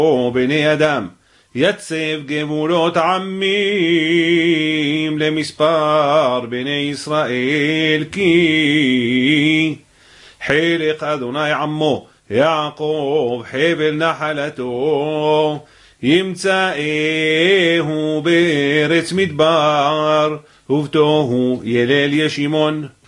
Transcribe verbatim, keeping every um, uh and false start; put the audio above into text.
בני אדם, יצב גבולות עמים למספר בני ישראל, כי חלק אדוני עמו יעקב חבל נחלתו, ימצאהו בארץ מדבר ובתוהו ילל ישימון.